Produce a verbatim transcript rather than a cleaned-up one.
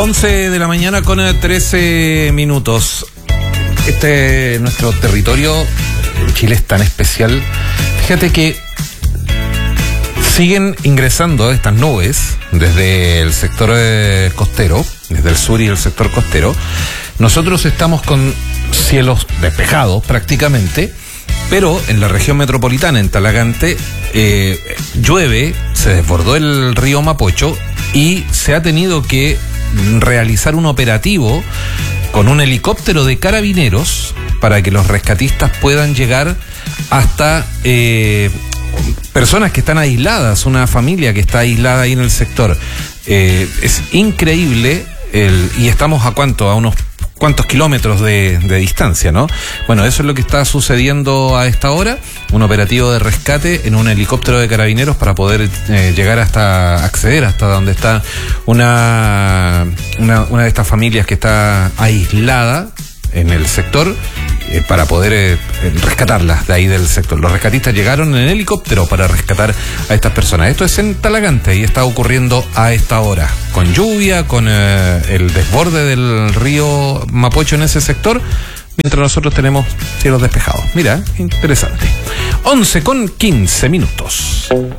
once de la mañana con trece minutos. Este, nuestro territorio en Chile es tan especial. Fíjate que siguen ingresando estas nubes desde el sector eh, costero, desde el sur y el sector costero. Nosotros estamos con cielos despejados prácticamente, pero en la región metropolitana, en Talagante, eh, llueve, se desbordó el río Mapocho y se ha tenido que realizar un operativo con un helicóptero de carabineros para que los rescatistas puedan llegar hasta eh, personas que están aisladas, una familia que está aislada ahí en el sector. Eh, es increíble, el, y estamos a cuánto, a unos cuántos kilómetros de, de distancia, ¿no? Bueno, eso es lo que está sucediendo a esta hora, un operativo de rescate en un helicóptero de carabineros para poder eh, llegar hasta, acceder hasta donde está una, una, una de estas familias que está aislada en el sector, eh, para poder eh, rescatarlas de ahí del sector. Los rescatistas llegaron en helicóptero para rescatar a estas personas. Esto es en Talagante y está ocurriendo a esta hora, con lluvia, con eh, el desborde del río Mapocho en ese sector, mientras nosotros tenemos cielos despejados. Mira, interesante. once con quince minutos.